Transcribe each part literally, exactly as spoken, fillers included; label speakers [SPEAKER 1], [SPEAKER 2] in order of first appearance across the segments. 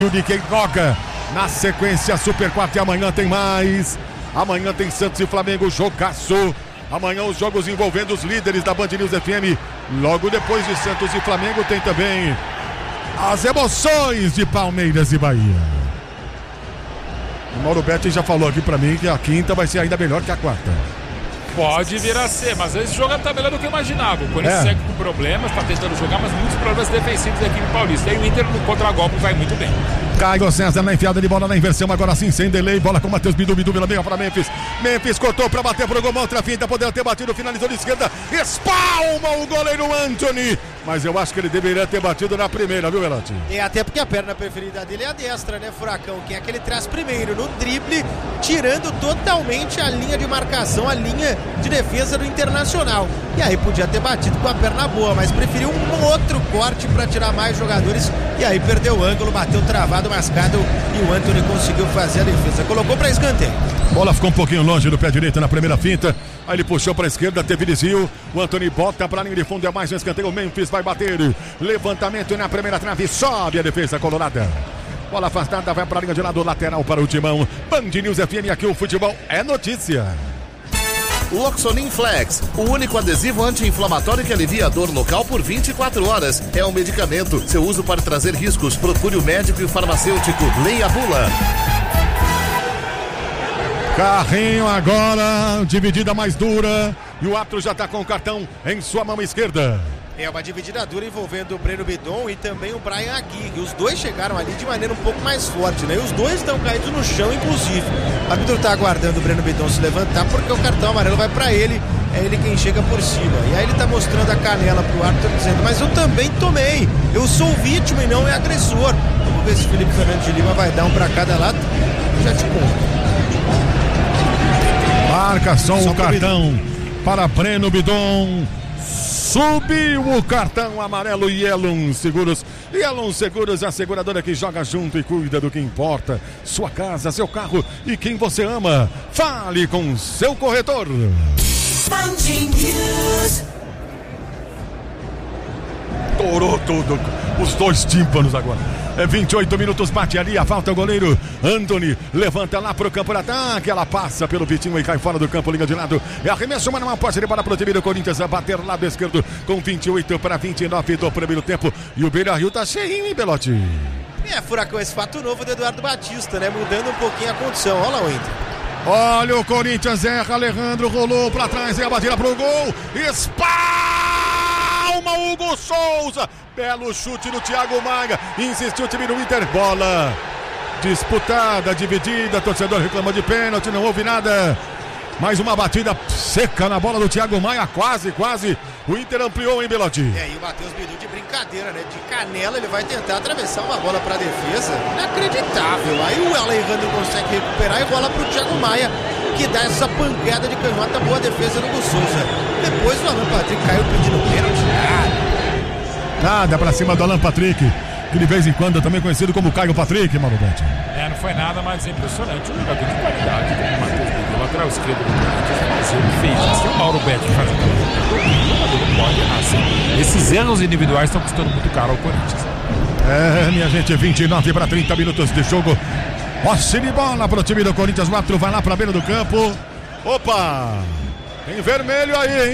[SPEAKER 1] de Queiroga. Na sequência, Super Quarta, e amanhã tem mais. Amanhã tem Santos e Flamengo, jogaço. Amanhã os jogos envolvendo os líderes da Band News F M. Logo depois de Santos e Flamengo tem também as emoções de Palmeiras e Bahia. O Mauro Betti já falou aqui pra mim que a quinta vai ser ainda melhor que a quarta.
[SPEAKER 2] Pode vir a ser, mas esse jogo tá melhor do que eu imaginava. O Corinthians é. segue com problemas, tá tentando jogar, mas muitos problemas defensivos da equipe paulista. E o Inter no contra-golpe vai muito bem.
[SPEAKER 1] Caio César na enfiada de bola na inversão, agora sim, sem delay, bola com o Matheus Bidu, Bidu pela meia para Memphis. Memphis cortou para bater pro gol, outra finta, poderia ter batido, finalizou de esquerda, espalma o goleiro Anthony. Mas eu acho que ele deveria ter batido na primeira, viu, Velotti?
[SPEAKER 3] E até porque a perna preferida dele é a destra, né, Furacão? Quem é que ele traz primeiro no drible, tirando totalmente a linha de marcação, a linha de defesa do Internacional. E aí podia ter batido com a perna boa, mas preferiu um outro corte para tirar mais jogadores. E aí perdeu o ângulo, bateu travado, mascado, e o Anthony conseguiu fazer a defesa. Colocou para escanteio.
[SPEAKER 1] Bola ficou um pouquinho longe do pé direito na primeira finta. Aí ele puxou para a esquerda, teve desvio. O Anthony bota para a linha de fundo, é mais um escanteio. O Memphis vai bater. Levantamento na primeira trave, sobe a defesa colorada. Bola afastada, vai para a linha de lado, lateral para o Timão. Band News F M, aqui o futebol é notícia.
[SPEAKER 4] Loxonin Flex, o único adesivo anti-inflamatório que alivia a dor local por vinte e quatro horas. É um medicamento. Seu uso pode trazer riscos. Procure o médico e o farmacêutico. Leia a bula.
[SPEAKER 1] Carrinho agora, dividida mais dura. E o árbitro já está com o cartão em sua mão esquerda.
[SPEAKER 3] É uma dividida dura envolvendo o Breno Bidon e também o Brian Aguirre. Os dois chegaram ali de maneira um pouco mais forte, né? E os dois estão caídos no chão, inclusive. O árbitro está aguardando o Breno Bidon se levantar porque o cartão amarelo vai para ele. É ele quem chega por cima. E aí ele está mostrando a canela pro árbitro dizendo: mas eu também tomei. Eu sou vítima e não é agressor. Vamos ver se Felipe Fernandes de Lima vai dar um para cada lado. Eu já te conto.
[SPEAKER 1] Marca só o cartão para Breno Bidon. Subiu o cartão amarelo. Yellow Seguros. Yellow Seguros, a seguradora que joga junto e cuida do que importa. Sua casa, seu carro e quem você ama. Fale com seu corretor. Torou tudo. Os dois tímpanos agora. É vinte e oito minutos, bate ali, a falta o goleiro Anthony, levanta lá pro campo de ataque, ela passa pelo Vitinho e cai fora do campo, liga de lado, é arremesso, mas não pode de bola pro time do Corinthians, a bater lado esquerdo, com vinte e oito para vinte e nove do primeiro tempo, e o Beira-Rio tá cheinho, hein, Belotti?
[SPEAKER 3] É, Furacão, esse fato novo do Eduardo Batista, né, mudando um pouquinho a condição, olha lá o Inter.
[SPEAKER 1] Olha o Corinthians, erra, Alejandro rolou pra trás, é a batida pro gol, espalma Hugo Souza. Belo chute do Thiago Maia. Insistiu o time do Inter. Bola disputada, dividida. Torcedor reclamou de pênalti. Não houve nada. Mais uma batida seca na bola do Thiago Maia. Quase, quase. O Inter ampliou, hein, Belotti?
[SPEAKER 3] É, e o Matheus Bidu de brincadeira, né? De canela, ele vai tentar atravessar uma bola pra defesa. Inacreditável. Aí o Alejandro consegue recuperar e bola pro Thiago Maia, que dá essa pancada de canhota. Boa defesa do Hugo Souza. Depois o Alan Patrick caiu pedindo pênalti. Ah,
[SPEAKER 1] Nada pra cima do Alan Patrick, que de vez em quando é também conhecido como Caio Patrick, Mauro Betti.
[SPEAKER 2] É, não foi nada, mas é impressionante. Um jogador de qualidade, como o Matheus Bidu, lateral esquerdo do Corinthians, ele fez. Se o Mauro Betti faz o jogador não pode errar assim. Esses erros individuais estão custando muito caro ao Corinthians.
[SPEAKER 1] É, minha gente, vinte e nove para trinta minutos de jogo. Posse de bola pro time do Corinthians, o árbitro vai lá pra beira do campo. Opa! Tem vermelho aí, hein?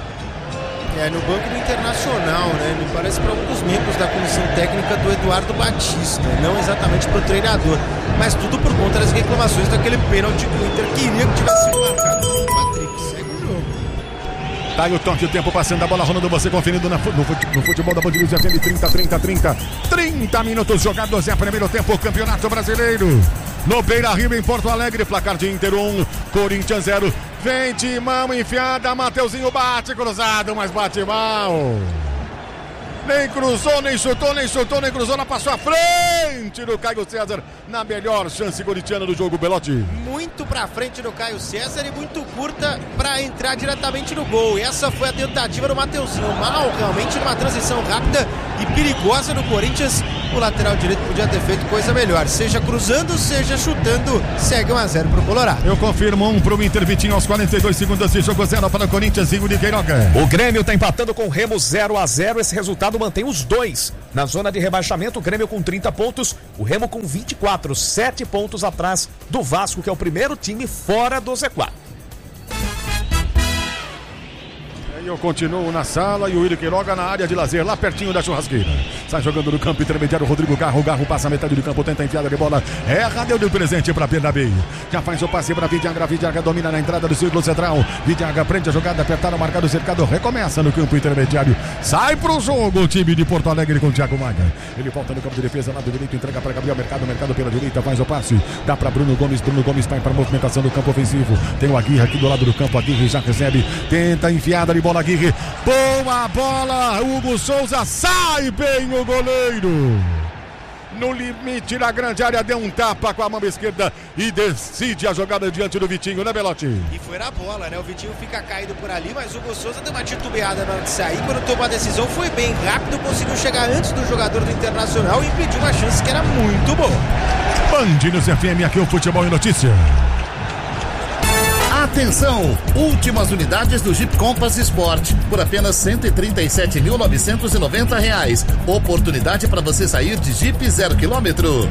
[SPEAKER 3] É, no banco do Internacional, né? Me parece para um dos membros da comissão técnica do Eduardo Batista, não exatamente para o treinador, mas tudo por conta das reclamações daquele pênalti que o Inter queria que tivesse sido marcado pelo Patrick. Segue o jogo.
[SPEAKER 1] Tá aí o toque, o tempo passando, a bola rolando, você conferindo na, no, no futebol da Band News F M. Trinta, trinta, trinta. trinta minutos jogados, é primeiro tempo, Campeonato Brasileiro. No Beira-Rio, em Porto Alegre, placar de Inter um, Corinthians zero. Vem de mão enfiada, Mateuzinho bate cruzado, mas bate mal. Nem cruzou, nem chutou, nem chutou, nem cruzou, não passou à frente do Caio César na melhor chance corintiana do jogo, Belotti.
[SPEAKER 3] Muito pra frente do Caio César e muito curta pra entrar diretamente no gol. Essa foi a tentativa do Mateuzinho. Mal, realmente, numa transição rápida e perigosa do Corinthians. O lateral direito podia ter feito coisa melhor. Seja cruzando, seja chutando, segue um a zero pro Colorado.
[SPEAKER 1] Eu confirmo um pro Inter, Vitinho aos quarenta e dois segundos de jogo, zero para o Corinthians, Ingo de Queiroga.
[SPEAKER 5] O Grêmio tá empatando com o Remo zero a zero. Esse resultado mantém os dois Na zona de rebaixamento, o Grêmio com trinta pontos, o Remo com vinte e quatro, sete pontos atrás do Vasco, que é o primeiro time fora do Z quatro.
[SPEAKER 1] Eu continuo na sala e o Willi Queiroga na área de lazer, lá pertinho da churrasqueira. Sai jogando no campo intermediário, Rodrigo Garro. O Garro passa a metade do campo, tenta a enfiada de bola. Erra, deu de presente para Bernabé. Já faz o passe para Vidiaga. Vidiaga domina na entrada do círculo central. Vidiaga prende a jogada, apertaram, marcado o cercado. Recomeça no campo intermediário. Sai pro jogo o time de Porto Alegre com o Thiago Maga. Ele volta no campo de defesa, lado direito, entrega para Gabriel Mercado. Mercado pela direita, faz o passe. Dá para Bruno Gomes. Bruno Gomes vai para a movimentação do campo ofensivo. Tem o Aguirre aqui do lado do campo. Aguirre já recebe. Tenta a enfiada de bola, Aguirre. Boa bola, Hugo Souza, sai bem o goleiro. No limite da grande área, deu um tapa com a mão esquerda e decide a jogada diante do Vitinho, né, Belotti?
[SPEAKER 3] E foi na bola, né? O Vitinho fica caído por ali, mas o Hugo Souza deu uma titubeada na hora de sair. Quando tomou a decisão, foi bem rápido, conseguiu chegar antes do jogador do Internacional e impediu uma chance que era muito boa.
[SPEAKER 1] Band News F M, aqui o Futebol em Notícia.
[SPEAKER 4] Atenção! Últimas unidades do Jeep Compass Sport por apenas cento e trinta e sete mil novecentos e noventa reais. Oportunidade para você sair de Jeep zero quilômetro.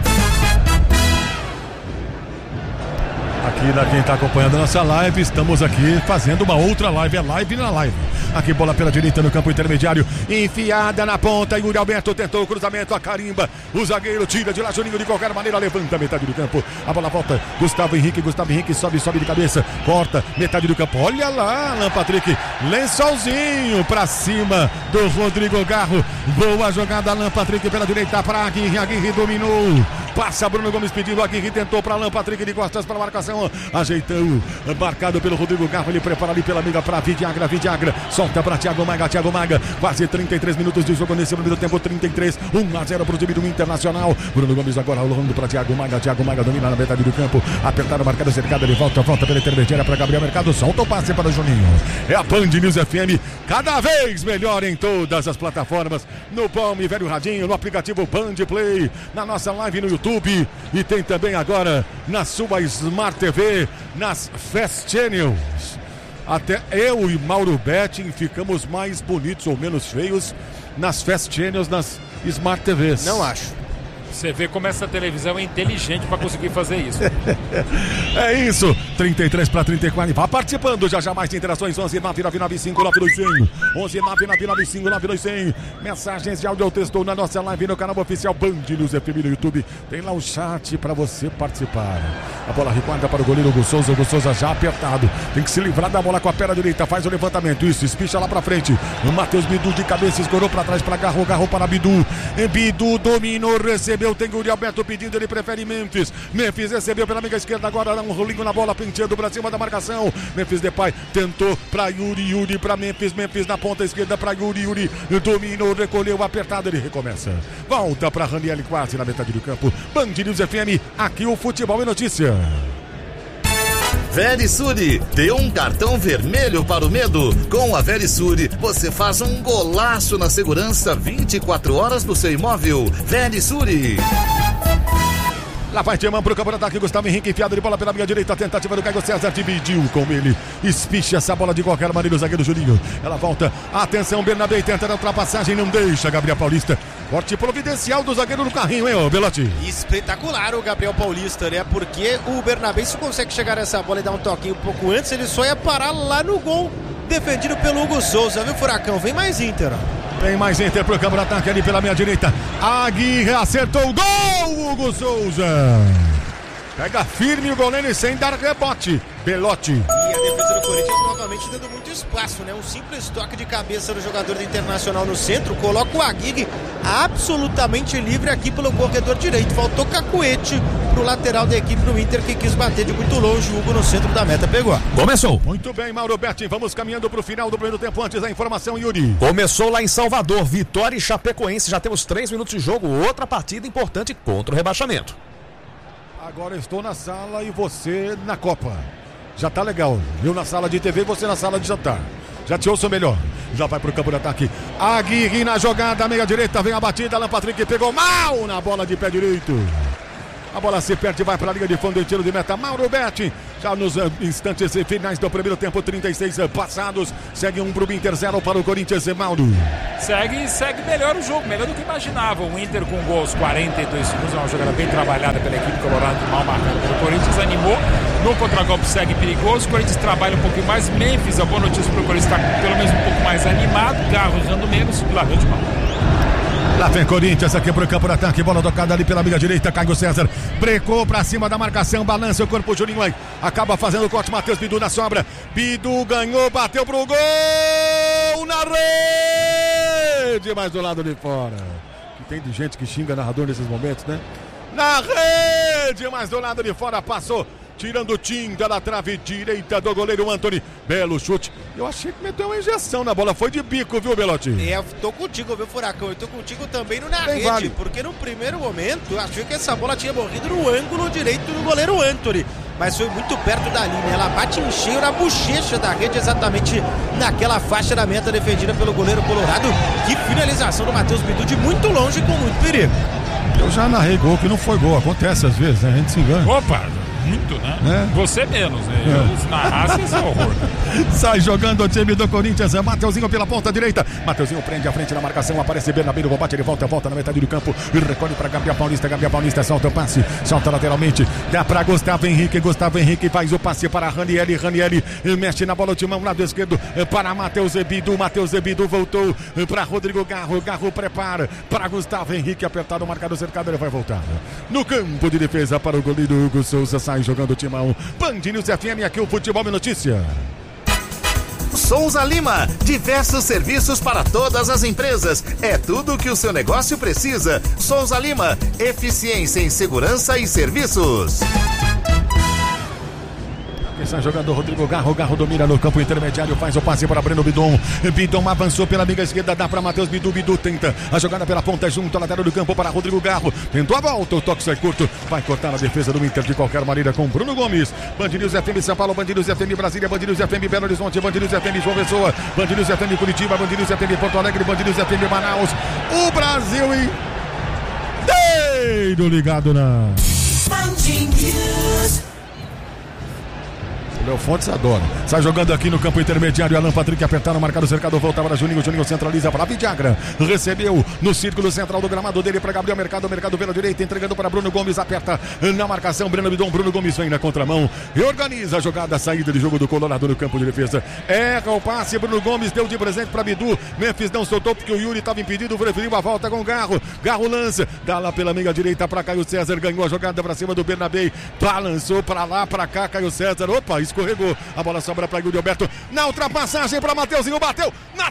[SPEAKER 1] Aqui, na quem está acompanhando a nossa live, estamos aqui fazendo uma outra live, é live na live. Aqui, bola pela direita no campo intermediário, enfiada na ponta, Yuri Alberto tentou o cruzamento, a carimba, o zagueiro tira de lá, Juninho de qualquer maneira, levanta a metade do campo, a bola volta, Gustavo Henrique, Gustavo Henrique sobe, sobe de cabeça, corta, metade do campo, olha lá, Alan Patrick, lençolzinho pra cima do Rodrigo Garro, boa jogada, Alan Patrick pela direita para Aguirre, Aguirre dominou, passa Bruno Gomes pedindo, Aguirre tentou para Alan Patrick de costas para a marcação, ajeitou, marcado pelo Rodrigo Garro, ele prepara ali pela amiga para Vidiagra, Vidiagra, solta para Thiago Maga, Thiago Maga, quase trinta e três minutos de jogo nesse primeiro tempo, trinta e três, um a zero para o time do Internacional, Bruno Gomes agora rolando para Thiago Maga, Thiago Maga domina na metade do campo, apertado, marcado, cercado, ele volta, volta pela intermediária para Gabriel Mercado, solta o passe para o Juninho, é a Band News F M, cada vez melhor em todas as plataformas, no Palme Velho Radinho, no aplicativo Band Play, na nossa live no YouTube, e tem também agora na sua Smart T V, nas Fast Channels. Até eu e Mauro Betting ficamos mais bonitos ou menos feios nas Fast Channels, nas Smart T Vs.
[SPEAKER 3] Não acho.
[SPEAKER 2] Você vê como essa televisão é inteligente para conseguir fazer isso.
[SPEAKER 1] É isso, trinta e três para trinta e quatro. Vá participando, já já mais interações. Onze nove nove nove cinco nove dois zero zero. Onze nove nove nove cinco nove dois zero zero. Mensagens de áudio ou texto na nossa live no canal oficial Band News F M no YouTube. Tem lá o chat para você participar. A bola recuada para o goleiro Hugo Souza. Hugo Souza já apertado. Tem que se livrar da bola com a perna direita. Faz o levantamento. Isso, espicha lá para frente. O Matheus Bidu de cabeça escorou para trás para Garro. Garro para Bidu. Bidu dominou, recebeu. Tem Yuri Alberto pedindo, ele prefere Memphis. Memphis recebeu pela amiga esquerda, agora dá um rolinho na bola, penteando pra cima da marcação. Memphis Depay tentou pra Yuri, Yuri pra Memphis, Memphis na ponta esquerda pra Yuri, Yuri dominou, recolheu, apertado, ele recomeça. Volta pra Raniel quase na metade do campo. Band News F M, aqui o Futebol é Notícia.
[SPEAKER 4] Verisure, deu um cartão vermelho para o medo. Com a Verisure, você faz um golaço na segurança vinte e quatro horas do seu imóvel. Verisure.
[SPEAKER 1] Lá vai Tiamão pro campo de ataque, Gustavo Henrique enfiado de bola pela minha direita, tentativa do Caio César, dividiu com ele, espicha essa bola de qualquer maneira o zagueiro Juninho, ela volta, atenção, Bernabé tenta a ultrapassagem, não deixa Gabriel Paulista, corte providencial do zagueiro no carrinho, hein, ô Belotti?
[SPEAKER 3] Espetacular o Gabriel Paulista, né, porque o Bernabé se consegue chegar nessa bola e dar um toquinho um pouco antes, ele só ia parar lá no gol, defendido pelo Hugo Souza, viu, Furacão? Vem mais Inter, ó.
[SPEAKER 1] Tem mais Inter pro campo de ataque ali pela minha direita. Aguirre acertou o gol, Hugo Souza. Pega firme o goleiro sem dar rebote. Belotti.
[SPEAKER 3] E a defesa do Corinthians novamente dando muito espaço, né? Um simples toque de cabeça do jogador do Internacional no centro. Coloca o Aguirre absolutamente livre aqui pelo corredor direito. Faltou cacuete pro lateral da equipe do Inter que quis bater de muito longe. O Hugo no centro da meta pegou.
[SPEAKER 5] Começou.
[SPEAKER 1] Muito bem, Mauro Betting. Vamos caminhando pro final do primeiro tempo. Antes da informação, Yuri.
[SPEAKER 5] Começou lá em Salvador. Vitória e Chapecoense. Já temos três minutos de jogo. Outra partida importante contra o rebaixamento.
[SPEAKER 1] Agora estou na sala e você na Copa. Já tá legal. Eu na sala de T V e você na sala de jantar. Já te ouço melhor. Já vai pro campo de ataque. Aguirre na jogada, meia direita, vem a batida. Alan Patrick pegou mal na bola de pé direito. A bola se perde, vai para a linha de fundo em tiro de meta. Mauro Betti, já nos uh, instantes finais do primeiro tempo, trinta e seis uh, passados. Segue um pro Inter, zero para o Corinthians, Mauro.
[SPEAKER 2] Segue, segue melhor o jogo, melhor do que imaginava. O Inter com gol aos quarenta e dois segundos, é uma jogada bem trabalhada pela equipe colorada, mal marcada pelo Corinthians, animou. No contragolpe segue perigoso, o Corinthians trabalha um pouquinho mais. Memphis, a boa notícia para o Corinthians, está pelo menos um pouco mais animado. Carro usando menos, largou de mão.
[SPEAKER 1] Lá vem Corinthians, aqui pro campo de ataque, bola tocada ali pela amiga direita, Caio César, brecou pra cima da marcação, balança o corpo, Juninho aí, acaba fazendo o corte, Matheus Bidu na sobra, Bidu ganhou, bateu pro gol, na rede, mas do lado de fora, que tem de gente que xinga narrador nesses momentos, né? Na rede, mas do lado de fora, passou, tirando tinta da trave direita do goleiro Antony. Belo chute. Eu achei que meteu uma injeção na bola. Foi de bico, viu, Belotti?
[SPEAKER 3] É, eu tô contigo, viu, Furacão? Eu tô contigo também no na
[SPEAKER 1] Bem
[SPEAKER 3] rede.
[SPEAKER 1] vale.
[SPEAKER 3] Porque no primeiro momento, eu achei que essa bola tinha morrido no ângulo direito do goleiro Antony. Mas foi muito perto da linha. Ela bate em cheio na bochecha da rede, exatamente naquela faixa da meta defendida pelo goleiro colorado. Que finalização do Matheus Bidu de muito longe com muito perigo.
[SPEAKER 1] Eu já narrei gol que não foi gol. Acontece às vezes, né? A gente se engana.
[SPEAKER 2] Opa! Muito, né?
[SPEAKER 1] É.
[SPEAKER 2] Você menos, né? Eu, se narrasse, esse é horror.
[SPEAKER 1] Sai jogando o time do Corinthians, Mateuzinho pela ponta direita. Mateuzinho prende a frente na marcação, aparece Bernabé, o bate, ele volta, volta na metade do campo e recolhe para Gabriel Paulista. Gabriel Paulista solta o passe, solta lateralmente, dá para Gustavo Henrique. Gustavo Henrique faz o passe para Ranieri. Ranieri mexe na bola de mão, lado esquerdo para Matheus Bidu. Matheus Bidu voltou para Rodrigo Garro. Garro prepara para Gustavo Henrique, apertado, marcado, cercado, ele vai voltar no campo de defesa para o goleiro Hugo Souza. Sai jogando o timão. Band News F M, aqui o Futebol é Notícia.
[SPEAKER 4] Souza Lima, diversos serviços para todas as empresas. É tudo o que o seu negócio precisa. Souza Lima, eficiência em segurança e serviços.
[SPEAKER 1] Está jogando o Rodrigo Garro. Garro domina no campo intermediário, faz o passe para Breno Bidon. Bidon avançou pela amiga esquerda, dá para Matheus Bidu. Bidu tenta a jogada pela ponta junto à lateral do campo para Rodrigo Garro. Tentou a volta, o toque sai curto. Vai cortar a defesa do Inter de qualquer maneira com Bruno Gomes. Band News F M São Paulo, Band News F M Brasília, Band News F M Belo Horizonte, Band News F M João Pessoa, Band News F M Curitiba, Band News F M Porto Alegre, Band News F M Manaus. O Brasil inteiro ligado na Band News. O Léo Fontes adora. Sai jogando aqui no campo intermediário. Alan Patrick apertando, marcado, cercado. Volta para Juninho. Juninho centraliza para Vidagra. Recebeu no círculo central do gramado dele para Gabriel Mercado. Mercado pela direita, entregando para Bruno Gomes. Aperta na marcação. Breno Bidon. Bruno Gomes vem na contramão e organiza a jogada. A saída de jogo do Colorado no campo de defesa. Erra o passe. Bruno Gomes deu de presente para Bidu. Memphis não soltou porque o Yuri estava impedido. Preferiu a volta com o Garro. Garro lança. Dá lá pela meia direita para Caio César. Ganhou a jogada para cima do Bernabé. Balançou para lá, para cá. Caio César. Opa, escorregou. A bola sobra para Yuri Alberto. Na ultrapassagem para Mateuzinho. Bateu na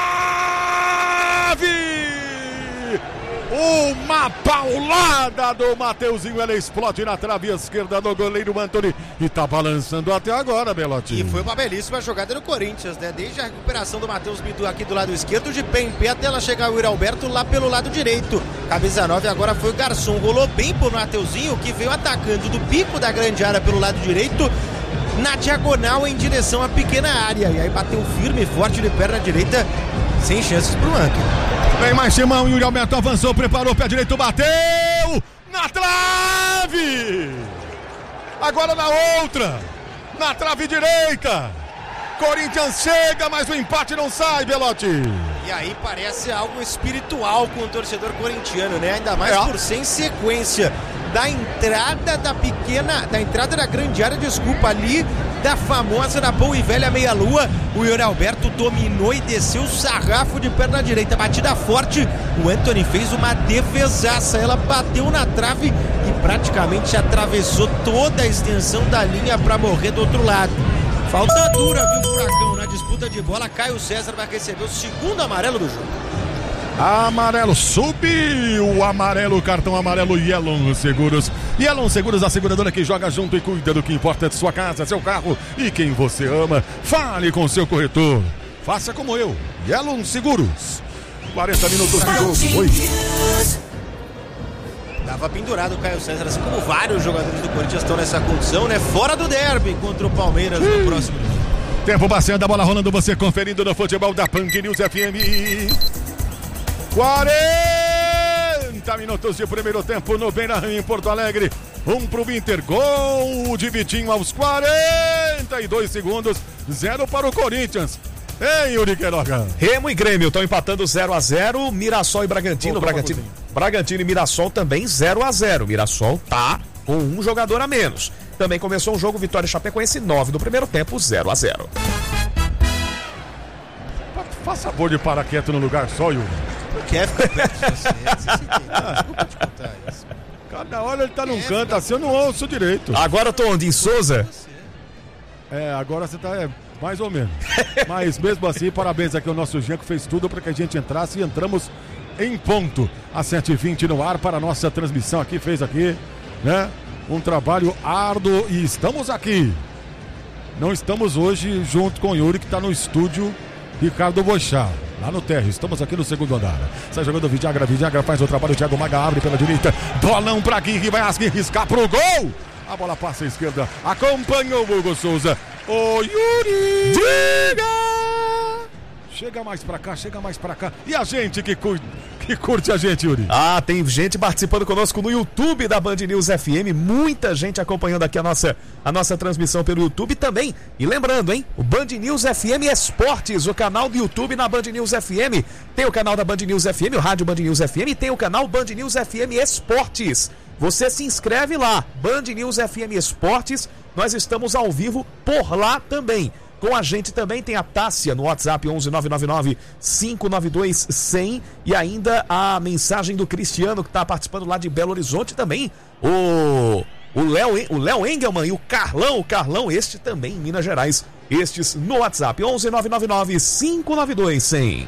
[SPEAKER 1] trave! Uma paulada do Mateuzinho. Ela explode na trave esquerda do goleiro Antony. E tá balançando até agora, Belotti.
[SPEAKER 3] E foi uma belíssima jogada do Corinthians, né? Desde a recuperação do Matheus Bidu aqui do lado esquerdo, de pé em pé, até ela chegar o Yuri Alberto lá pelo lado direito. Camisa nove agora foi o Garçom. Rolou bem pro Mateuzinho, que veio atacando do bico da grande área pelo lado direito, na diagonal em direção à pequena área. E aí bateu firme e forte de perna direita, sem chances pro Antony.
[SPEAKER 1] Vem mais Simão, Yuri Alberto avançou, preparou o pé direito, bateu na trave! Agora na outra, na trave direita. Corinthians chega, mas o empate não sai, Belotti.
[SPEAKER 3] E aí parece algo espiritual com o torcedor corintiano, né? Ainda mais
[SPEAKER 1] é.
[SPEAKER 3] por ser em sequência da entrada da pequena, da entrada da grande área, desculpa, ali da famosa, da boa e velha meia-lua. O Yuri Alberto dominou e desceu o sarrafo de perna direita, batida forte. O Antony fez uma defesaça, ela bateu na trave e praticamente atravessou toda a extensão da linha para morrer do outro lado. Falta dura, viu, Furacão? Na disputa de bola, Caio César vai receber o segundo amarelo do jogo.
[SPEAKER 1] Amarelo, subiu o amarelo, cartão amarelo, Yellow Seguros. Yellow Seguros, a seguradora que joga junto e cuida do que importa de sua casa, seu carro e quem você ama. Fale com seu corretor. Faça como eu, Yellow Seguros. quarenta minutos do jogo. Oi.
[SPEAKER 3] Tava pendurado o Caio César, assim como vários jogadores do Corinthians estão nessa condição, né? Fora do derby contra o Palmeiras no próximo dia.
[SPEAKER 1] Tempo passeando, a bola rolando, você conferindo no futebol da Band News F M. quarenta minutos de primeiro tempo no Beira-Rio, em Porto Alegre. um pro Inter, gol de Vitinho aos quarenta e dois segundos, zero para o Corinthians. Ei, Yuri Queiroga.
[SPEAKER 5] Remo e Grêmio estão empatando zero a zero, Mirassol e Bragantino, Bragantino, Bragantino e Mirassol também zero a zero. Mirassol tá com um jogador a menos. Também começou o jogo Vitória e Chapecoense, nove do primeiro tempo, zero a zero.
[SPEAKER 1] Faça sabor de parar quieto no lugar só, Yuri.
[SPEAKER 3] Não quer ficar perto de você. Desculpa te contar isso.
[SPEAKER 1] Cada hora ele tá num canto assim, eu não ouço direito.
[SPEAKER 5] Agora eu tô onde? Em Souza?
[SPEAKER 1] É, agora você tá... É, mais ou menos. Mas mesmo assim, parabéns aqui ao nosso Jean, que fez tudo para que a gente entrasse e entramos em ponto. Às sete e vinte no ar para a nossa transmissão aqui, fez aqui, né? Um trabalho árduo e estamos aqui. Não estamos hoje junto com o Yuri, que está no estúdio Ricardo Boixá, lá no térreo. Estamos aqui no segundo andar. Sai jogando o Vidagra, Vidagra faz o trabalho, o Thiago Maga abre pela direita. Bolão para Guirri, vai riscar pro gol. A bola passa à esquerda, acompanhou o Hugo Souza. Ô Yuri! Diga! Chega mais pra cá, chega mais pra cá. E a gente que curte, que curte a gente, Yuri?
[SPEAKER 5] Ah, tem gente participando conosco no YouTube da Band News F M. Muita gente acompanhando aqui a nossa, a nossa transmissão pelo YouTube também. E lembrando, hein? O Band News F M Esportes, o canal do YouTube na Band News F M. Tem o canal da Band News F M, o rádio Band News F M. E tem o canal Band News F M Esportes. Você se inscreve lá, Band News F M Esportes. Nós estamos ao vivo por lá também. Com a gente também tem a Tássia no WhatsApp onze nove nove nove, cinco nove dois, cem e ainda a mensagem do Cristiano, que está participando lá de Belo Horizonte também. O o Léo o Léo Engelman e o Carlão, o Carlão, este também em Minas Gerais. Estes no WhatsApp onze nove nove nove, cinco nove dois, cem.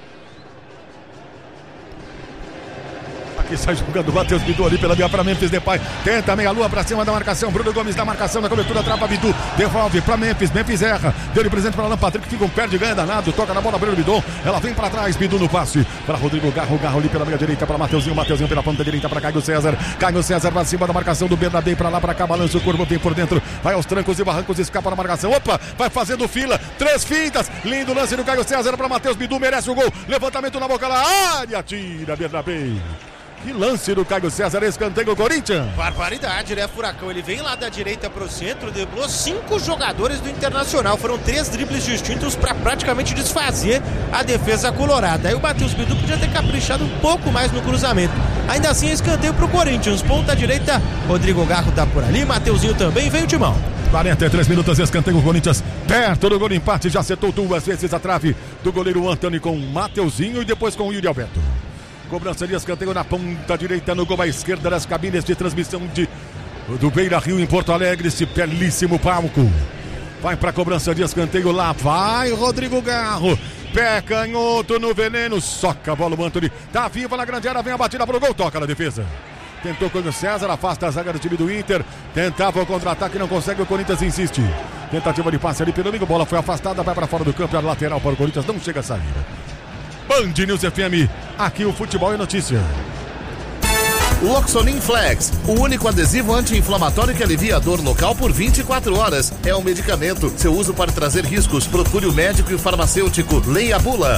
[SPEAKER 1] Aqui sai jogando o Matheus Bidu ali pela via para Memphis Depay. Tenta meia lua para cima da marcação. Bruno Gomes da marcação, da cobertura, trava Bidu. Devolve para Memphis. Memphis erra. Deu de presente para Alan Patrick. Fica um pé de ganha danado. Toca na bola, Bruno Bidon. Ela vem para trás. Bidu no passe para Rodrigo Garro. Garro ali pela meia direita para Mateuzinho. Mateuzinho pela ponta direita para Caio César. Caio César para cima da marcação do Bernabé. Para lá, para cá. Balança o corpo. Vem por dentro. Vai aos trancos e barrancos. Escapa na marcação. Opa! Vai fazendo fila. Três fintas. Lindo lance do Caio César para Matheus Bidu. Merece o gol. Levantamento na boca da área. Tira Bernabé. Que lance do Caio César, escanteio Corinthians.
[SPEAKER 3] Barbaridade, né, Furacão? Ele vem lá da direita pro centro, driblou cinco jogadores do Internacional. Foram três dribles distintos para praticamente desfazer a defesa colorada. Aí o Matheus Bidu podia ter caprichado um pouco mais no cruzamento. Ainda assim, escanteio pro Corinthians. Ponta direita, Rodrigo Garro tá por ali, Mateuzinho também, veio de mão.
[SPEAKER 1] quarenta e três minutos, escanteio Corinthians, perto do gol de empate, já acertou duas vezes a trave do goleiro Antônio com o Mateuzinho e depois com o Yuri Alberto. Cobrança de escanteio na ponta direita, no gol à esquerda das cabines de transmissão de, do Beira Rio em Porto Alegre, esse belíssimo palco. Vai para a cobrança de escanteio, lá vai Rodrigo Garro. Pé canhoto no veneno, soca a bola o Antony. Tá viva na grande área, vem a batida pro gol, toca na defesa. Tentou com o César, afasta a zaga do time do Inter. Tentava o contra-ataque, não consegue, o Corinthians insiste. Tentativa de passe ali pelo amigo, bola foi afastada, vai para fora do campo, é lateral para o Corinthians, não chega a sair. Band News F M, aqui o futebol é notícia.
[SPEAKER 4] Loxonin Flex, o único adesivo anti-inflamatório que alivia a dor local por vinte e quatro horas. É um medicamento. Seu uso pode trazer riscos. Procure o médico e o farmacêutico. Leia a bula.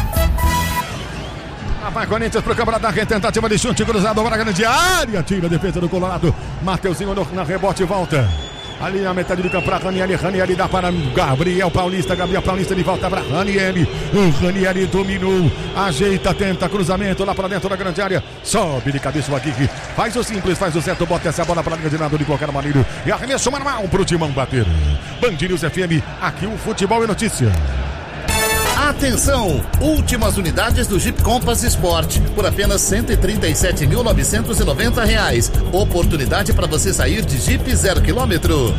[SPEAKER 1] Ah, vai Corinthians pro câmara da tentativa de chute cruzado, agora grande área. Tira a defesa do Colorado. Mateuzinho no, na rebote e volta. Ali na metade do campo para Ranieri, Ranieri dá para Gabriel Paulista, Gabriel Paulista de volta para Ranieri, o Ranieri dominou, ajeita, tenta, cruzamento lá para dentro da grande área, sobe de cabeça o Aguirre, faz o simples, faz o certo, bota essa bola para a linha de nada de qualquer maneira, e arremesso manual pro Timão bater. Band News F M, aqui o futebol é notícia.
[SPEAKER 4] Atenção! Últimas unidades do Jeep Compass Sport por apenas cento e trinta e sete mil novecentos e noventa reais. Oportunidade para você sair de Jeep zero quilômetro.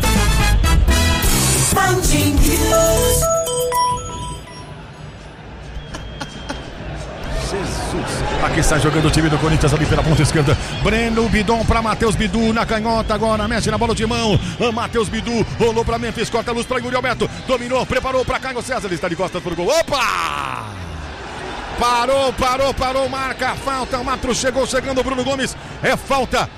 [SPEAKER 1] Jesus. Aqui sai jogando o time do Corinthians ali pela ponta esquerda. Breno Bidon para Matheus Bidu na canhota agora, mexe na bola de mão. Matheus Bidu rolou para Memphis, corta a luz para Yuri Alberto. Dominou, preparou para Caio César, ele está de costas pro gol. Opa! Parou, parou, parou, marca a falta. O Matro chegou, chegando o Bruno Gomes. É falta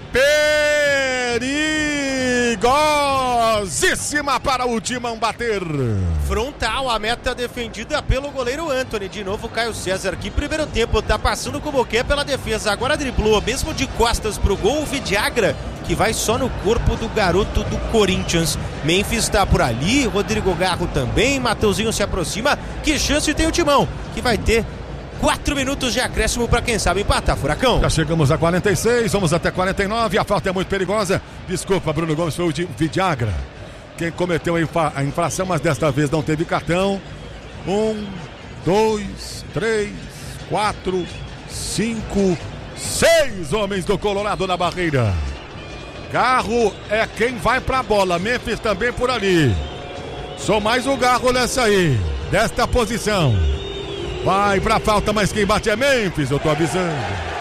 [SPEAKER 1] perigosíssima para o Timão bater.
[SPEAKER 3] Frontal, a meta defendida pelo goleiro Antony. De novo Caio César, que primeiro tempo tá passando como quer pela defesa. Agora driblou, mesmo de costas pro gol, o Vidagra, que vai só no corpo do garoto do Corinthians. Memphis está por ali, Rodrigo Garro também, Mateuzinho se aproxima. Que chance tem o Timão, que vai ter quatro minutos de acréscimo para quem sabe empatar, Furacão.
[SPEAKER 1] Já chegamos a quarenta e seis, vamos até quarenta e nove, a falta é muito perigosa. Desculpa, Bruno Gomes, foi o Vidagra quem cometeu a, infra- a infração, mas desta vez não teve cartão. Um, dois, três, quatro, cinco, seis homens do Colorado na barreira. Garro é quem vai pra bola, Memphis também por ali. Só mais o Garro nessa aí, desta posição. Vai pra falta, mas quem bate é Memphis, eu tô avisando.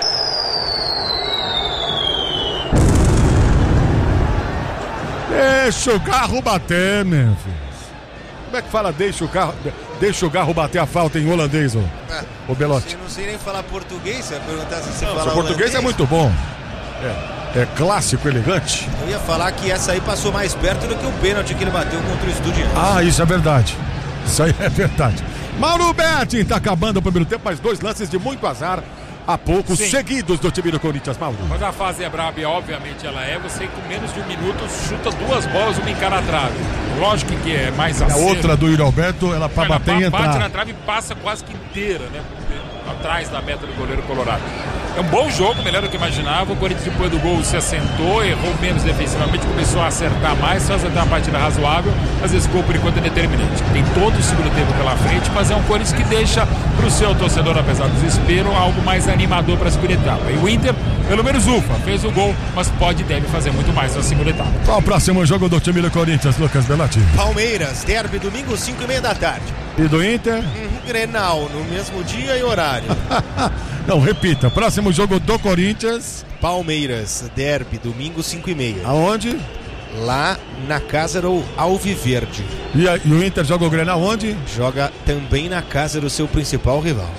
[SPEAKER 1] Deixa o Garro bater, Memphis. Como é que fala deixa o, carro, deixa o Garro bater a falta em holandês, ô,
[SPEAKER 3] ah,
[SPEAKER 1] ô Belotti?
[SPEAKER 3] Eu não sei nem falar português, você vai perguntar se você
[SPEAKER 1] não,
[SPEAKER 3] fala
[SPEAKER 1] seu português
[SPEAKER 3] holandês.
[SPEAKER 1] É muito bom. É, é clássico, elegante.
[SPEAKER 3] Eu ia falar que essa aí passou mais perto do que o pênalti que ele bateu contra o Estudiantes.
[SPEAKER 1] Ah, isso é verdade. Isso aí é verdade. Mauro Betting tá acabando o primeiro tempo, mas dois lances de muito azar há pouco,
[SPEAKER 2] Sim.
[SPEAKER 1] seguidos do time do Corinthians, Mauro.
[SPEAKER 2] Mas a fase é braba e obviamente ela é. Você com menos de um minuto chuta duas bolas, uma em cada trave. Lógico que é mais
[SPEAKER 1] A
[SPEAKER 2] acerto.
[SPEAKER 1] outra do Yuri Alberto, ela pra
[SPEAKER 2] Ela
[SPEAKER 1] bater e
[SPEAKER 2] bate
[SPEAKER 1] entrar.
[SPEAKER 2] na trave e passa quase que inteira, né? Atrás da meta do goleiro colorado. É um bom jogo, melhor do que imaginava. O Corinthians depois do gol se assentou, errou menos defensivamente, começou a acertar mais, só acertar uma partida razoável, mas esse gol por enquanto é determinante. Tem todo o segundo tempo pela frente, mas é um Corinthians que deixa pro seu torcedor, apesar do desespero, algo mais animador para a segunda etapa. E o Inter, pelo menos ufa, fez o gol, mas pode e deve fazer muito mais na segunda etapa.
[SPEAKER 1] Qual o próximo jogo do time do Corinthians, Lucas Belotti?
[SPEAKER 3] Palmeiras, derby, domingo, cinco e meia da tarde.
[SPEAKER 1] E do Inter?
[SPEAKER 3] Uhum, Grenal, no mesmo dia e horário.
[SPEAKER 1] Não, repita, próximo jogo do Corinthians.
[SPEAKER 3] Palmeiras, derby, domingo, cinco e meia.
[SPEAKER 1] Aonde?
[SPEAKER 3] Lá na casa do Alviverde.
[SPEAKER 1] E, a, e o Inter joga o Grenal onde?
[SPEAKER 3] Joga também na casa do seu principal rival.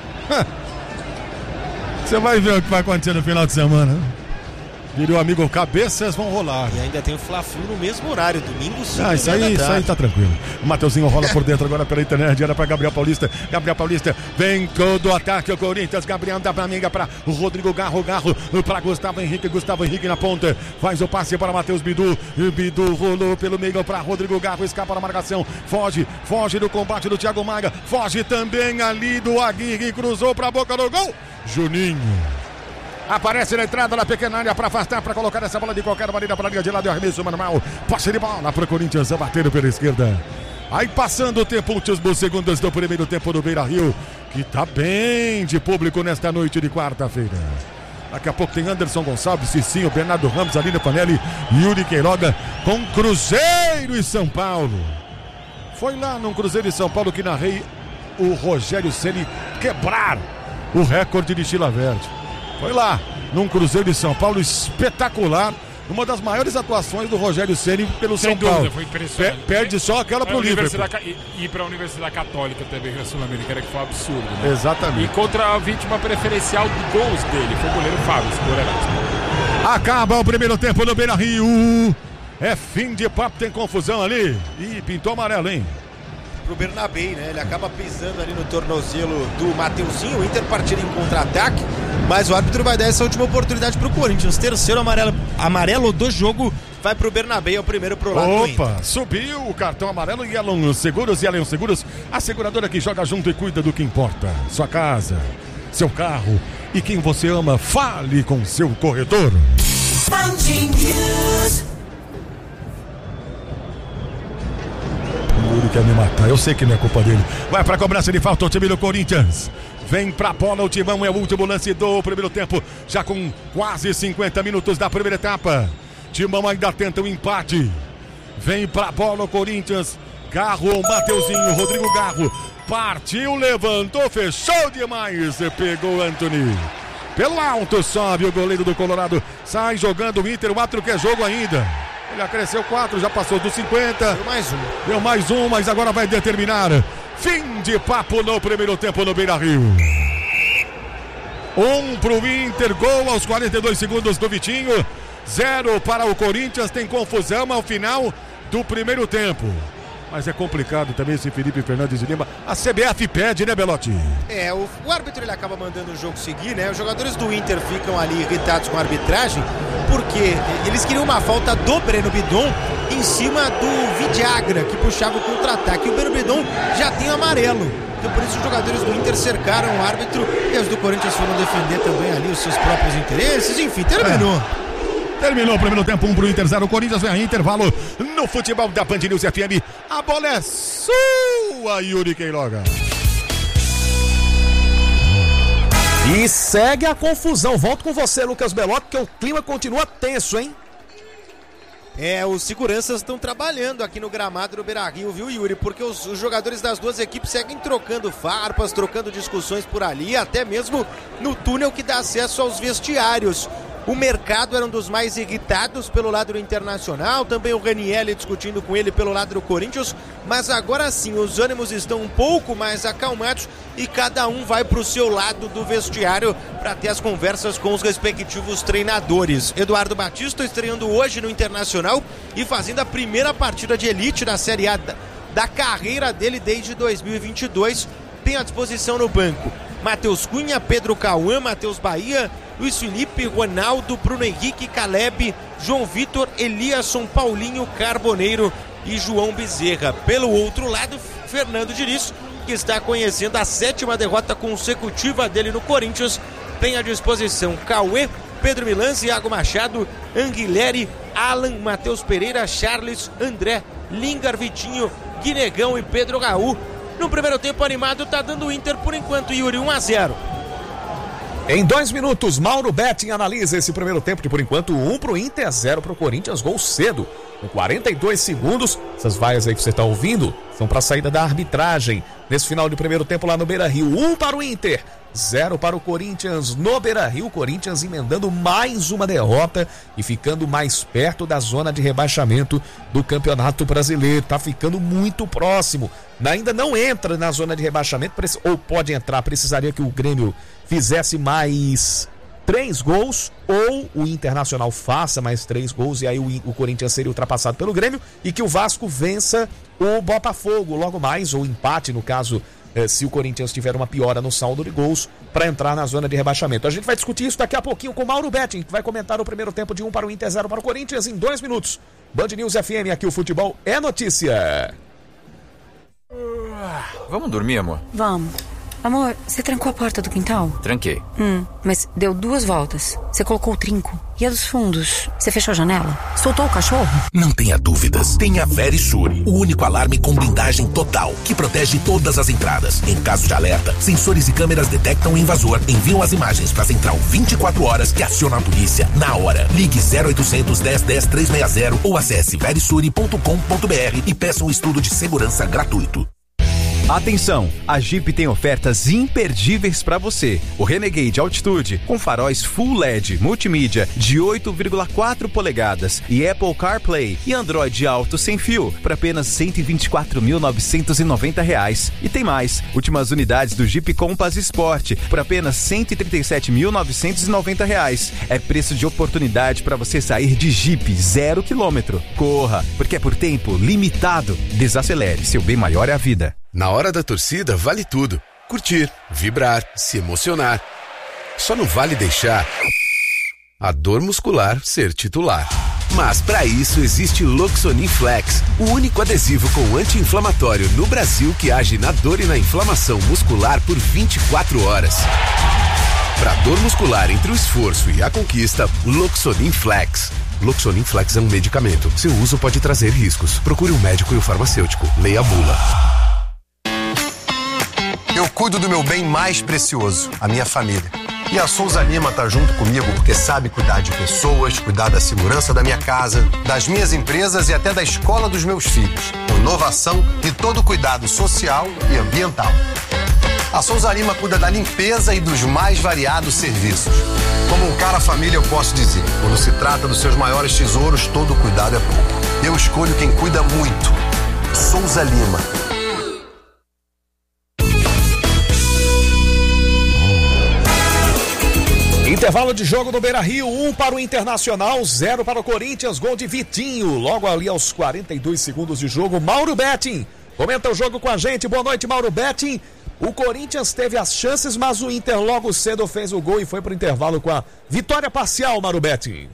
[SPEAKER 1] Você vai ver o que vai acontecer no final de semana. Virou amigo, cabeças vão rolar.
[SPEAKER 3] E ainda tem o Fla-Flu no mesmo horário, domingo, cinco
[SPEAKER 1] Ah,
[SPEAKER 3] e
[SPEAKER 1] isso
[SPEAKER 3] meia
[SPEAKER 1] aí,
[SPEAKER 3] da
[SPEAKER 1] isso aí
[SPEAKER 3] tarde.
[SPEAKER 1] tá tranquilo. O Mateuzinho rola por dentro agora pela internet. Era pra Gabriel Paulista. Gabriel Paulista vem todo o ataque. O Corinthians. Gabriel dá pra Minga, pra Rodrigo Garro. Garro pra Gustavo Henrique. Gustavo Henrique na ponta. Faz o passe para Matheus Bidu. Bidu rolou pelo meio pra Rodrigo Garro. Escapa na marcação. Foge, foge do combate do Thiago Maga. Foge também ali do Aguirre. Cruzou pra boca do gol. Juninho. Aparece na entrada da pequena área para afastar, para colocar essa bola de qualquer maneira para a linha de lado. Arremesso manual. Passe de bola para o Corinthians. Bateram pela esquerda. Aí passando o tempo, últimos segundos do primeiro tempo do Beira-Rio, que tá bem de público nesta noite de quarta-feira. Daqui a pouco tem Anderson Gonçalves, Cicinho, Bernardo Ramos, Aline Panelli, Yuri Queiroga com Cruzeiro e São Paulo. Foi lá no Cruzeiro e São Paulo que narrei o Rogério Ceni quebrar o recorde de Chila Verde. Foi lá, num Cruzeiro de São Paulo espetacular, uma das maiores atuações do Rogério Ceni pelo
[SPEAKER 2] Sem
[SPEAKER 1] São
[SPEAKER 2] dúvida,
[SPEAKER 1] Paulo.
[SPEAKER 2] foi impressionante.
[SPEAKER 1] Pe- perde só aquela pro Liverpool.
[SPEAKER 2] E, e para a Universidade Católica também, na Sul-Americana, que foi um absurdo. Né?
[SPEAKER 1] Exatamente.
[SPEAKER 2] E contra a vítima preferencial de gols dele, foi o goleiro Fábio, esse goleiro Erasmo.
[SPEAKER 1] Acaba o primeiro tempo no Beira-Rio. É fim de papo, tem confusão ali. Ih, pintou amarelo, hein?
[SPEAKER 3] Pro Bernabé, né? Ele acaba pisando ali no tornozelo do Mateuzinho. O Inter partindo em contra-ataque, mas o árbitro vai dar essa última oportunidade pro Corinthians. Terceiro amarelo, amarelo do jogo vai pro Bernabé, é o primeiro pro lado do Inter.
[SPEAKER 1] Opa, subiu o cartão amarelo e Yellow Seguros. Yellow Seguros, a seguradora que joga junto e cuida do que importa. Sua casa, seu carro e quem você ama, fale com seu corretor. Ele quer me matar, eu sei que não é culpa dele. Vai pra cobrança de falta o time do Corinthians. Vem pra bola, o Timão é o último lance do primeiro tempo, já com quase cinquenta minutos da primeira etapa. Timão ainda tenta o empate. Vem pra bola o Corinthians. Garro, Mateuzinho, Rodrigo Garro. Partiu, levantou, fechou demais. Pegou Anthony. Pelo alto sobe o goleiro do Colorado. Sai jogando o Inter, o Atro quer jogo ainda. Ele acresceu quatro, já passou dos cinquenta.
[SPEAKER 3] Deu mais um.
[SPEAKER 1] Deu mais um, mas agora vai determinar. Fim de papo no primeiro tempo no Beira-Rio. Um pro Inter, gol aos quarenta e dois segundos do Vitinho. Zero para o Corinthians, tem confusão ao final do primeiro tempo. Mas é complicado também esse Felipe Fernandes de Lima. A C B F pede, né, Belotti?
[SPEAKER 3] É, o, o árbitro ele acaba mandando o jogo seguir, né? Os jogadores do Inter ficam ali irritados com a arbitragem porque eles queriam uma falta do Breno Bidon em cima do Vidagra, que puxava o contra-ataque. E o Breno Bidon já tem amarelo. Então por isso os jogadores do Inter cercaram o árbitro e os do Corinthians foram defender também ali os seus próprios interesses. Enfim, terminou.
[SPEAKER 1] É. Terminou o primeiro tempo, um pro Inter, zero. O Corinthians vem a intervalo no futebol da Band News F M. A bola é sua, Yuri Queiroga.
[SPEAKER 5] E segue a confusão. Volto com você, Lucas Belotti, porque o clima continua tenso, hein?
[SPEAKER 3] É, os seguranças estão trabalhando aqui no gramado do Beira-Rio, viu, Yuri? Porque os, os jogadores das duas equipes seguem trocando farpas, trocando discussões por ali, até mesmo no túnel que dá acesso aos vestiários. O Mercado era um dos mais irritados pelo lado do Internacional, também o Ranieri discutindo com ele pelo lado do Corinthians, mas agora sim os ânimos estão um pouco mais acalmados e cada um vai para o seu lado do vestiário para ter as conversas com os respectivos treinadores. Eduardo Batista estreando hoje no Internacional e fazendo a primeira partida de elite da Série A da, da carreira dele desde dois mil e vinte e dois, tem à disposição no banco Matheus Cunha, Pedro Cauã, Matheus Bahia, Luiz Felipe, Ronaldo, Bruno Henrique, Caleb, João Vitor, Eliasson, Paulinho, Carboneiro e João Bezerra. Pelo outro lado, Fernando Diniz, que está conhecendo a sétima derrota consecutiva dele no Corinthians, tem à disposição Cauê, Pedro Milans, Iago Machado, Anguilhere, Alan, Matheus Pereira, Charles, André, Lingar, Vitinho, Guinegão e Pedro Raul. No primeiro tempo animado, tá dando o Inter por enquanto, Yuri, um a zero.
[SPEAKER 5] Em dois minutos, Mauro Betting analisa esse primeiro tempo, que por enquanto um pro Inter, zero pro Corinthians, gol cedo. Com quarenta e dois segundos, essas vaias aí que você tá ouvindo são pra saída da arbitragem. Nesse final de primeiro tempo lá no Beira-Rio, um para o Inter, zero para o Corinthians no Beira-Rio. Corinthians emendando mais uma derrota e ficando mais perto da zona de rebaixamento do Campeonato Brasileiro. Tá ficando muito próximo. Ainda não entra na zona de rebaixamento, ou pode entrar, precisaria que o Grêmio fizesse mais três gols, ou o Internacional faça mais três gols, e aí o, o Corinthians seria ultrapassado pelo Grêmio, e que o Vasco vença o Botafogo logo mais, ou empate no caso, eh, se o Corinthians tiver uma piora no saldo de gols, para entrar na zona de rebaixamento. A gente vai discutir isso daqui a pouquinho com o Mauro Betting, que vai comentar o primeiro tempo de um para o Inter, zero para o Corinthians em dois minutos. Band News F M, aqui o futebol é notícia.
[SPEAKER 6] Vamos dormir, amor?
[SPEAKER 7] Vamos. Amor, você trancou a porta do quintal?
[SPEAKER 6] Tranquei.
[SPEAKER 7] Hum, mas deu duas voltas. Você colocou o trinco. E a dos fundos? Você fechou a janela? Soltou o cachorro?
[SPEAKER 8] Não tenha dúvidas. Tenha Verisure, o único alarme com blindagem total, que protege todas as entradas. Em caso de alerta, sensores e câmeras detectam o invasor, enviam as imagens para a central vinte e quatro horas que aciona a polícia na hora. Ligue zero oitocentos, dez, dez, trezentos e sessenta ou acesse verisure ponto com ponto br e peça um estudo de segurança gratuito.
[SPEAKER 9] Atenção, a Jeep tem ofertas imperdíveis para você. O Renegade Altitude com faróis Full L E D multimídia de oito vírgula quatro polegadas e Apple CarPlay e Android Auto sem fio por apenas cento e vinte e quatro mil novecentos e noventa reais. E tem mais, últimas unidades do Jeep Compass Sport por apenas cento e trinta e sete mil novecentos e noventa reais. É preço de oportunidade para você sair de Jeep zero quilômetro. Corra, porque é por tempo limitado. Desacelere, seu bem maior é a vida.
[SPEAKER 10] Na hora da torcida, vale tudo. Curtir, vibrar, se emocionar. Só não vale deixar a dor muscular ser titular. Mas para isso existe Loxonin Flex, o único adesivo com anti-inflamatório no Brasil que age na dor e na inflamação muscular por vinte e quatro horas. Para dor muscular entre o esforço e a conquista, Loxonin Flex. Loxonin Flex é um medicamento. Seu uso pode trazer riscos. Procure um médico e o farmacêutico. Leia a bula.
[SPEAKER 11] Eu cuido do meu bem mais precioso, a minha família. E a Souza Lima tá junto comigo porque sabe cuidar de pessoas, cuidar da segurança da minha casa, das minhas empresas e até da escola dos meus filhos. Inovação e todo cuidado social e ambiental. A Souza Lima cuida da limpeza e dos mais variados serviços. Como um cara família, eu posso dizer, quando se trata dos seus maiores tesouros, todo cuidado é pouco. Eu escolho quem cuida muito. Souza Lima.
[SPEAKER 5] Intervalo de jogo no Beira-Rio, um para o Internacional, zero para o Corinthians, gol de Vitinho. Logo ali aos quarenta e dois segundos de jogo, Mauro Betting comenta o jogo com a gente. Boa noite, Mauro Betting. O Corinthians teve as chances, mas o Inter logo cedo fez o gol e foi para o intervalo com a vitória parcial, Mauro Betting.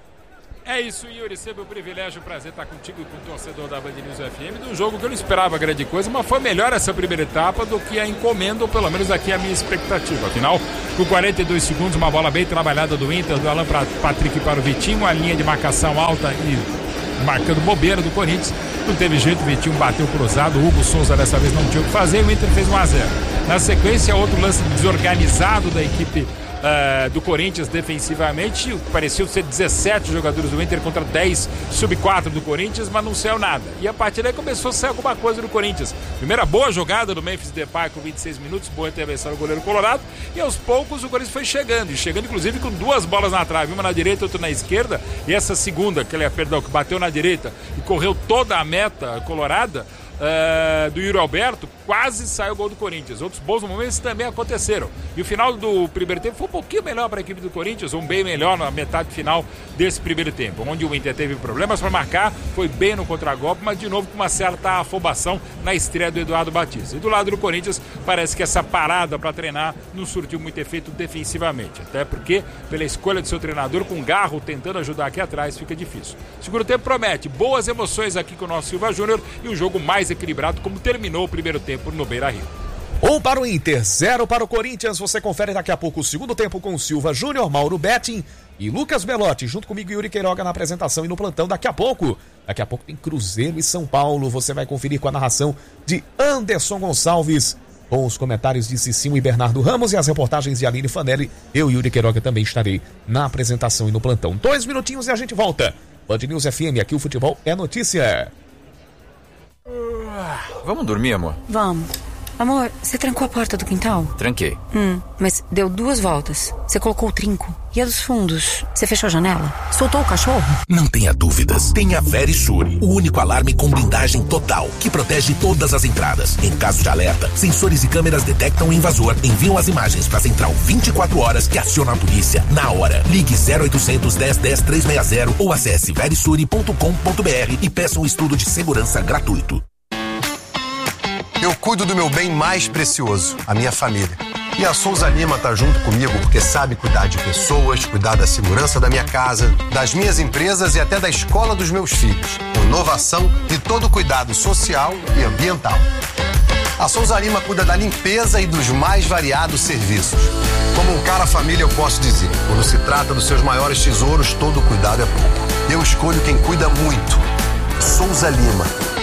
[SPEAKER 2] É isso, Yuri, sempre um privilégio, um prazer estar contigo e com o torcedor da Band News F M, de um jogo que eu não esperava grande coisa, mas foi melhor essa primeira etapa do que a encomenda, ou pelo menos aqui a minha expectativa. Afinal, com quarenta e dois segundos, uma bola bem trabalhada do Inter, do Alan Patrick para o Vitinho, a linha de marcação alta e marcando bobeira do Corinthians. Não teve jeito, o Vitinho bateu cruzado, o Hugo Souza dessa vez não tinha o que fazer, o Inter fez um a zero. Na sequência, outro lance desorganizado da equipe Uh, do Corinthians defensivamente, pareceu ser dezessete jogadores do Inter contra dez sub quatro do Corinthians, mas não saiu nada. E a partir daí começou a sair alguma coisa do Corinthians. Primeira boa jogada do Memphis Depay com vinte e seis minutos, boa intervenção do goleiro colorado, e aos poucos o Corinthians foi chegando, e chegando inclusive com duas bolas na trave, uma na direita, outra na esquerda, e essa segunda, que, ele, perdão, que bateu na direita e correu toda a meta colorada, Uh, do Yuri Alberto, quase saiu o gol do Corinthians. Outros bons momentos também aconteceram. E o final do primeiro tempo foi um pouquinho melhor para a equipe do Corinthians, um bem melhor na metade final desse primeiro tempo, onde o Inter teve problemas para marcar, foi bem no contragolpe, mas de novo com uma certa afobação na estreia do Eduardo Batista. E do lado do Corinthians, parece que essa parada para treinar não surtiu muito efeito defensivamente, até porque pela escolha do seu treinador, com Garro tentando ajudar aqui atrás, fica difícil. O segundo tempo promete boas emoções aqui com o nosso Silva Júnior e um jogo mais equilibrado, como terminou o primeiro tempo no Beira-Rio.
[SPEAKER 5] Um para o Inter, zero para o Corinthians. Você confere daqui a pouco o segundo tempo com Silva Júnior, Mauro Betting e Lucas Belotti, junto comigo Yuri Queiroga na apresentação e no plantão daqui a pouco. Daqui a pouco tem Cruzeiro e São Paulo. Você vai conferir com a narração de Anderson Gonçalves, com os comentários de Cicinho e Bernardo Ramos e as reportagens de Aline Fanelli. Eu, Yuri Queiroga, também estarei na apresentação e no plantão. Dois minutinhos e a gente volta. Band News F M, aqui o futebol é notícia.
[SPEAKER 6] Vamos dormir, amor?
[SPEAKER 7] Vamos. Amor, você trancou a porta do quintal?
[SPEAKER 6] Tranquei.
[SPEAKER 7] Hum, mas deu duas voltas. Você colocou o trinco. E a dos fundos? Você fechou a janela? Soltou o cachorro?
[SPEAKER 8] Não tenha dúvidas. Tenha Verisure, o único alarme com blindagem total, que protege todas as entradas. Em caso de alerta, sensores e câmeras detectam o invasor, enviam as imagens para a central vinte e quatro horas que aciona a polícia na hora. Ligue zero oitocentos, dez, dez, trezentos e sessenta ou acesse verisure ponto com ponto br e peça um estudo de segurança gratuito.
[SPEAKER 11] Eu cuido do meu bem mais precioso, a minha família. E a Souza Lima tá junto comigo porque sabe cuidar de pessoas, cuidar da segurança da minha casa, das minhas empresas e até da escola dos meus filhos. Com inovação e todo cuidado social e ambiental. A Souza Lima cuida da limpeza e dos mais variados serviços. Como um cara família eu posso dizer, quando se trata dos seus maiores tesouros, todo cuidado é pouco. Eu escolho quem cuida muito. Souza Lima.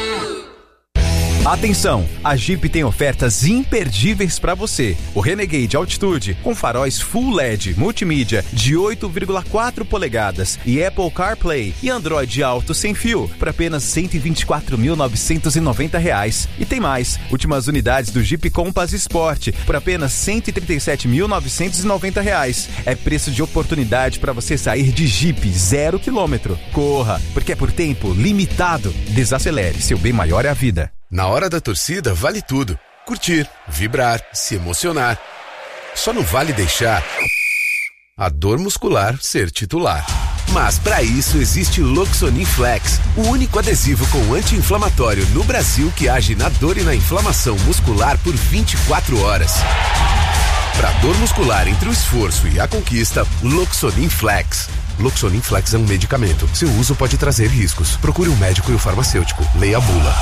[SPEAKER 9] Atenção, a Jeep tem ofertas imperdíveis para você. O Renegade Altitude com faróis Full L E D, multimídia de oito vírgula quatro polegadas e Apple CarPlay e Android Auto sem fio por apenas cento e vinte e quatro mil novecentos e noventa reais. E tem mais, últimas unidades do Jeep Compass Sport por apenas cento e trinta e sete mil novecentos e noventa reais. É preço de oportunidade para você sair de Jeep zero quilômetro. Corra, porque é por tempo limitado. Desacelere, seu bem maior é a vida.
[SPEAKER 10] Na hora da torcida, vale tudo. Curtir, vibrar, se emocionar. Só não vale deixar a dor muscular ser titular. Mas para isso existe Loxonin Flex, o único adesivo com anti-inflamatório no Brasil que age na dor e na inflamação muscular por vinte e quatro horas. Para dor muscular entre o esforço e a conquista, Loxonin Flex. Loxonin Flex é um medicamento. Seu uso pode trazer riscos. Procure um médico e o farmacêutico. Leia a bula.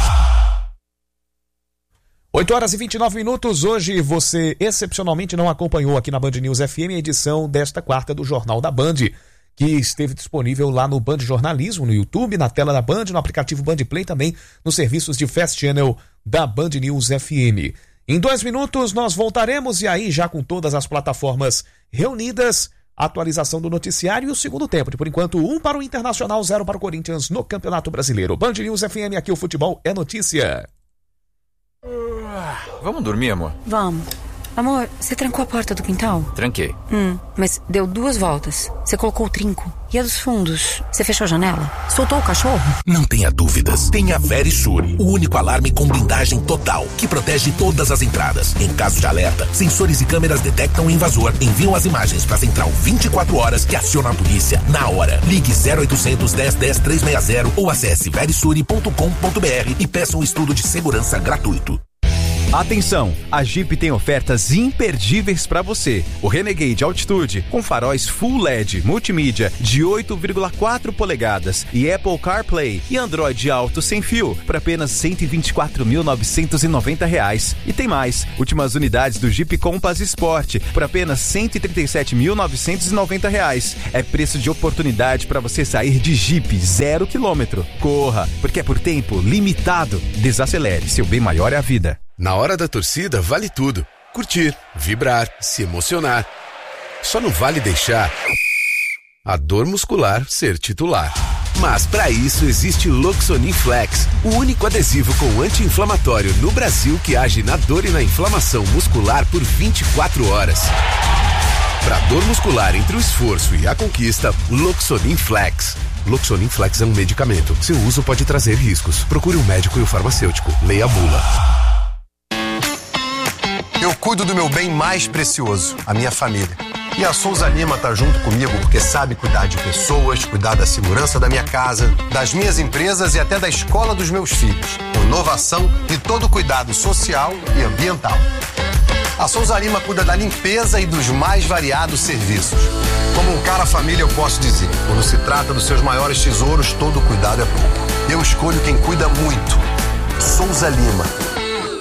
[SPEAKER 5] oito horas e vinte e nove minutos. Hoje você excepcionalmente não acompanhou aqui na Band News F M a edição desta quarta do Jornal da Band, que esteve disponível lá no Band Jornalismo, no YouTube, na tela da Band, no aplicativo Band Play, também nos serviços de Fast Channel da Band News F M. Em dois minutos nós voltaremos e aí já com todas as plataformas reunidas, atualização do noticiário e o segundo tempo. Por enquanto, um para o Internacional, zero para o Corinthians no Campeonato Brasileiro. Band News F M, aqui o futebol é notícia.
[SPEAKER 6] Vamos dormir, amor?
[SPEAKER 7] Vamos. Amor, você trancou a porta do quintal?
[SPEAKER 9] Tranquei.
[SPEAKER 7] Hum, mas deu duas voltas. Você colocou o trinco. E a dos fundos? Você fechou a janela? Soltou o cachorro?
[SPEAKER 8] Não tenha dúvidas. Tenha Verisure, o único alarme com blindagem total, que protege todas as entradas. Em caso de alerta, sensores e câmeras detectam o invasor, enviam as imagens para a central vinte e quatro horas que aciona a polícia na hora. Ligue zero oitocentos, dez, dez, trezentos e sessenta ou acesse verisure ponto com ponto br e peça um estudo de segurança gratuito.
[SPEAKER 9] Atenção, a Jeep tem ofertas imperdíveis para você. O Renegade Altitude com faróis Full L E D, multimídia de oito vírgula quatro polegadas e Apple CarPlay e Android Auto sem fio por apenas cento e vinte e quatro mil novecentos e noventa reais. E tem mais, últimas unidades do Jeep Compass Sport por apenas cento e trinta e sete mil novecentos e noventa reais. É preço de oportunidade para você sair de Jeep zero quilômetro. Corra, porque é por tempo limitado. Desacelere, seu bem maior é a vida.
[SPEAKER 10] Na hora da torcida, vale tudo. Curtir, vibrar, se emocionar. Só não vale deixar a dor muscular ser titular. Mas para isso existe Loxonin Flex, o único adesivo com anti-inflamatório no Brasil que age na dor e na inflamação muscular por vinte e quatro horas. Para dor muscular entre o esforço e a conquista, Loxonin Flex. Loxonin Flex é um medicamento. Seu uso pode trazer riscos. Procure um médico e um farmacêutico. Leia a bula.
[SPEAKER 11] Eu cuido do meu bem mais precioso, a minha família. E a Souza Lima tá junto comigo porque sabe cuidar de pessoas, cuidar da segurança da minha casa, das minhas empresas e até da escola dos meus filhos. Com inovação e todo cuidado social e ambiental. A Souza Lima cuida da limpeza e dos mais variados serviços. Como um cara família, eu posso dizer, quando se trata dos seus maiores tesouros, todo cuidado é pouco. Eu escolho quem cuida muito. Souza Lima.